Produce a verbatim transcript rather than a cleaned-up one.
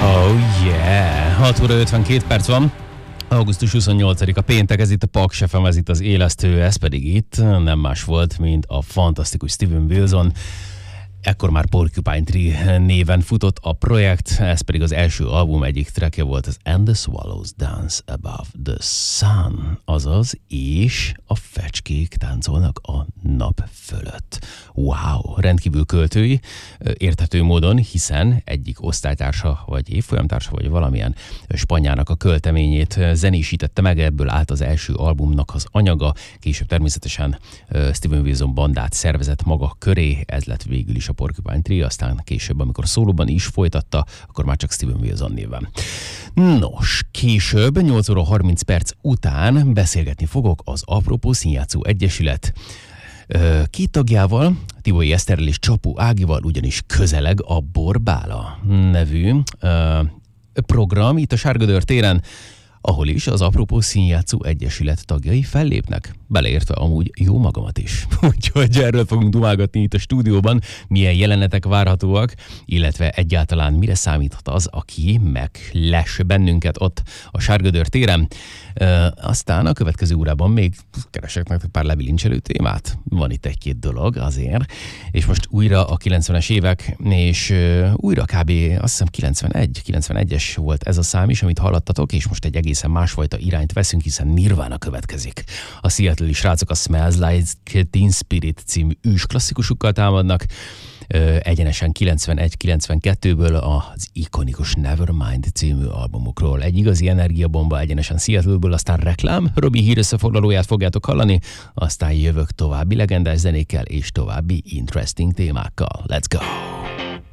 Oh yeah! hat óra ötvenkét perc van. augusztus huszonnyolcadika péntek, ez itt a Paks ef em, ez itt az élesztő, ez pedig itt nem más volt, mint a fantasztikus Steven Wilson. Ekkor már Porcupine Tree néven futott a projekt, ez pedig az első album egyik trackje volt, az And the Swallows Dance Above the Sun, azaz, és a fecskék táncolnak a nap fölött. Wow, rendkívül költői, érthető módon, hiszen egyik osztálytársa, vagy évfolyamtársa, vagy valamilyen spanyának a költeményét zenésítette meg, ebből állt az első albumnak az anyaga, később természetesen Steven Wilson bandát szervezett maga köré, ez lett végül is a Porcupine Tree, aztán később, amikor szólóban is folytatta, akkor már csak Steven Wilson néven. Nos, később, nyolc óra harminc perc után beszélgetni fogok az Apropó Színjátszó Egyesület két tagjával, Tibolyi Eszterrel és Csapó Ágival, ugyanis közeleg a Borbála nevű program itt a Sárga-Dőr téren, ahol is az Apropó Színjátszó Egyesület tagjai fellépnek, beleértve amúgy jó magamat is. Úgyhogy erről fogunk dumálgatni itt a stúdióban, milyen jelenetek várhatóak, illetve egyáltalán mire számíthat az, aki megles bennünket ott a Sárga-Dőr téren. E, aztán a következő órában még keresek meg pár lebilincselő témát. Van itt egy-két dolog azért, és most újra a kilencvenes évek, és uh, újra kb. Azt hiszem kilencvenegy, kilencvenegyes volt ez a szám is, amit hallottatok, és most egy egészen másfajta irányt veszünk, hiszen Nirvana következik. A Seattle-i srácok a Smells Like Teen Spirit című ős klasszikusukkal támadnak, Ö, egyenesen kilencvenegy kilencvenkettőből az ikonikus Nevermind című albumokról. Egy igazi energiabomba egyenesen Seattle-ből, aztán reklám, Robi hírösszefoglalóját fogjátok hallani, aztán jövök további legendás zenékkel és további interesting témákkal. Let's go!